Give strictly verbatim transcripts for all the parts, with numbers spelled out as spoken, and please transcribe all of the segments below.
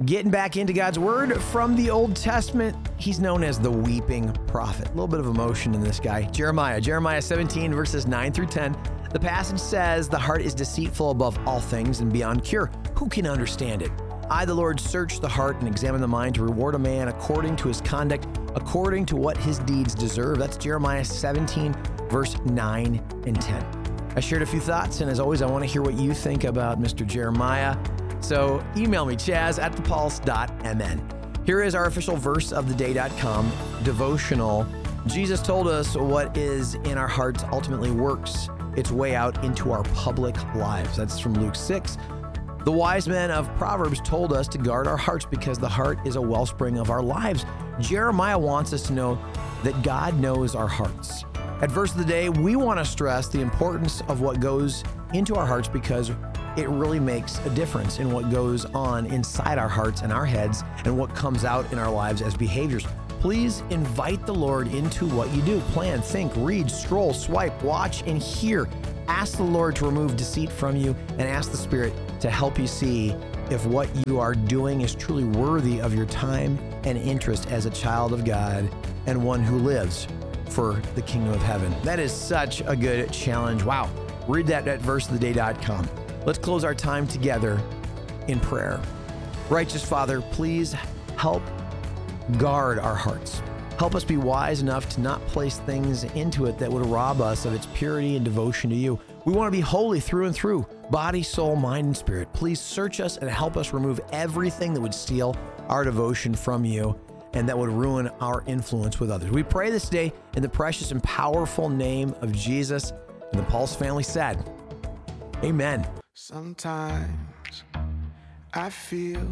Getting back into God's Word from the Old Testament, he's known as the weeping prophet. A little bit of emotion in this guy. Jeremiah, Jeremiah seventeen, verses nine through ten. The passage says, "The heart is deceitful above all things and beyond cure. Who can understand it? I, the Lord, search the heart and examine the mind to reward a man according to his conduct, according to what his deeds deserve." That's Jeremiah seventeen, verse nine and ten. I shared a few thoughts, and as always, I want to hear what you think about Mister Jeremiah. So email me, chaz at the pulse dot m n. Here is our official verse of the day dot com devotional. Jesus told us what is in our hearts ultimately works its way out into our public lives. That's from Luke six. The wise men of Proverbs told us to guard our hearts because the heart is a wellspring of our lives. Jeremiah wants us to know that God knows our hearts. At Verse of the Day, we want to stress the importance of what goes into our hearts because it really makes a difference in what goes on inside our hearts and our heads and what comes out in our lives as behaviors. Please invite the Lord into what you do. Plan, think, read, stroll, swipe, watch, and hear. Ask the Lord to remove deceit from you and ask the Spirit to help you see if what you are doing is truly worthy of your time and interest as a child of God and one who lives for the kingdom of heaven. That is such a good challenge. Wow. Read that at verse of the day dot com. Let's close our time together in prayer. Righteous Father, please help guard our hearts. Help us be wise enough to not place things into it that would rob us of its purity and devotion to you. We want to be holy through and through, body, soul, mind, and spirit. Please search us and help us remove everything that would steal our devotion from you and that would ruin our influence with others. We pray this day in the precious and powerful name of Jesus. And the Pulse family said, amen. Sometimes I feel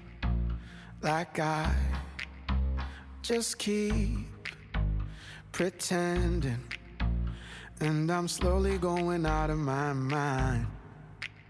like I just keep pretending, and I'm slowly going out of my mind.